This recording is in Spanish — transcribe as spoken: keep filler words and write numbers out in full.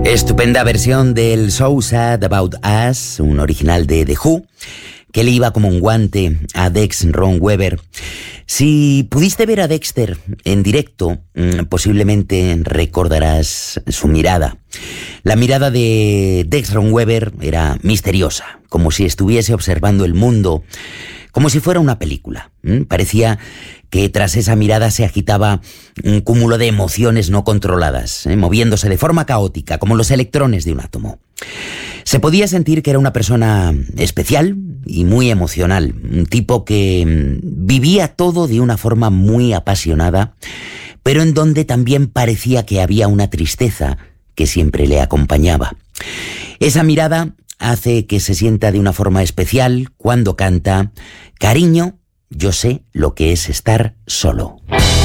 Estupenda versión del So Sad About Us, un original de The Who, que le iba como un guante a Dex Ron Weber. Si pudiste ver a Dexter en directo, posiblemente recordarás su mirada. La mirada de Dex Ron Weber era misteriosa, como si estuviese observando el mundo, como si fuera una película. Parecía que tras esa mirada se agitaba un cúmulo de emociones no controladas, ¿eh? moviéndose de forma caótica, como los electrones de un átomo. Se podía sentir que era una persona especial y muy emocional, un tipo que vivía todo de una forma muy apasionada, pero en donde también parecía que había una tristeza que siempre le acompañaba. Esa mirada hace que se sienta de una forma especial cuando canta: cariño, yo sé lo que es estar solo.